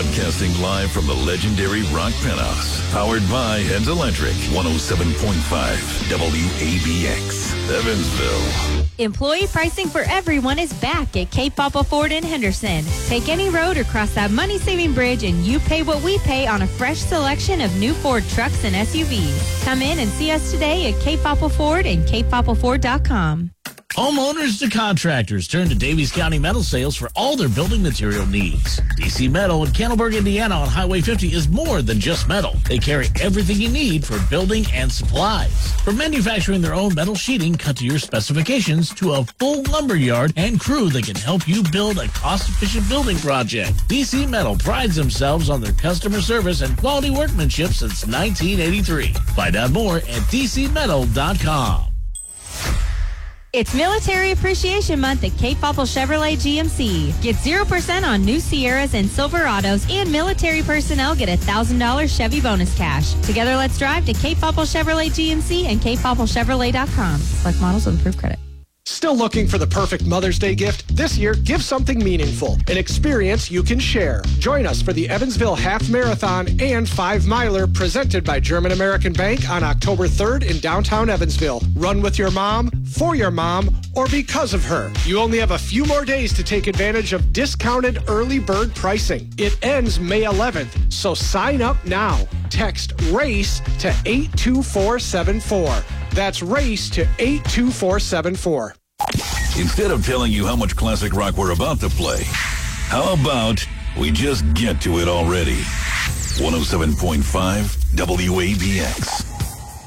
Broadcasting live from the legendary Rock Penthouse. Powered by Heads Electric. 107.5 WABX. Evansville. Employee pricing for everyone is back at Cape Papa Ford in Henderson. Take any road or cross that money-saving bridge and you pay what we pay on a fresh selection of new Ford trucks and SUVs. Come in and see us today at Cape Papa Ford and CapePapaFord.com. Homeowners to contractors turn to Davies County Metal Sales for all their building material needs. DC Metal in Candleburg, Indiana on Highway 50 is more than just metal. They carry everything you need for building and supplies. From manufacturing their own metal sheeting cut to your specifications to a full lumber yard and crew that can help you build a cost-efficient building project. DC Metal prides themselves on their customer service and quality workmanship since 1983. Find out more at DCmetal.com. It's Military Appreciation Month at Cape Papa Chevrolet GMC. Get 0% on new Sierras and Silverados, and military personnel get $1,000 Chevy bonus cash. Together, let's drive to Cape Papa Chevrolet GMC and CapePapaChevrolet.com. Select models with approved credit. Still looking for the perfect Mother's Day gift? This year, give something meaningful, an experience you can share. Join us for the Evansville Half Marathon and 5-miler presented by German American Bank on October 3rd in downtown Evansville. Run with your mom, for your mom, or because of her. You only have a few more days to take advantage of discounted early bird pricing. It ends May 11th, so sign up now. Text RACE to 82474. That's RACE to 82474. Instead of telling you how much classic rock we're about to play, how about we just get to it already? 107.5 WABX.